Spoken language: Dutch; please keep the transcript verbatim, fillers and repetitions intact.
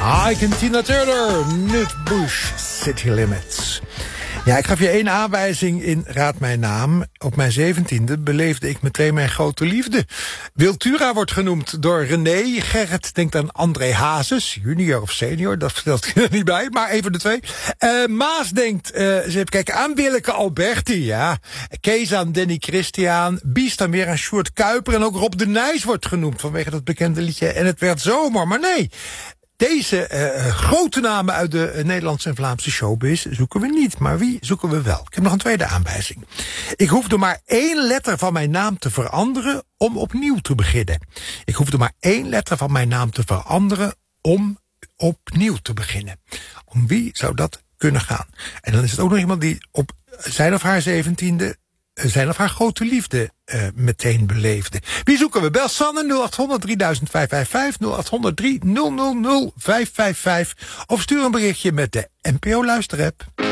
Ike en Tina Turner, Nutbush, City Limits. Ja, ik gaf je één aanwijzing in Raad Mijn Naam. Op mijn zeventiende beleefde ik meteen mijn grote liefde. Wiltura wordt genoemd door René. Gerrit denkt aan André Hazes, junior of senior, dat vertelt hij er niet bij, maar even de twee. Uh, Maas denkt, uh, eens even kijken, aan Willeke Alberti, ja. Kees aan Danny Christian, Bies dan weer aan Sjoerd Kuiper. En ook Rob de Nijs wordt genoemd vanwege dat bekende liedje En het werd zomer, maar nee. Deze uh, grote namen uit de uh, Nederlandse en Vlaamse showbiz zoeken we niet. Maar wie zoeken we wel? Ik heb nog een tweede aanwijzing. Ik hoefde maar één letter van mijn naam te veranderen om opnieuw te beginnen. Ik hoefde maar één letter van mijn naam te veranderen om opnieuw te beginnen. Om wie zou dat kunnen gaan? En dan is het ook nog iemand die op zijn of haar zeventiende zijn of haar grote liefde uh, meteen beleefde. Wie zoeken we? Bel Sanne nul acht honderd drieduizend vijfhonderdvijfenvijftig, nul acht honderd drie nul nul nul vijf vijf vijf of stuur een berichtje met de N P O Luisterapp.